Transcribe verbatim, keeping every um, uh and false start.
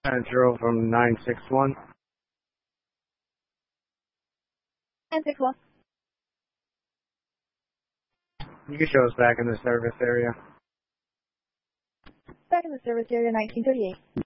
Central from nine six one. nine six one. You can show us back in the service area. Back in the service area, nineteen thirty-eight.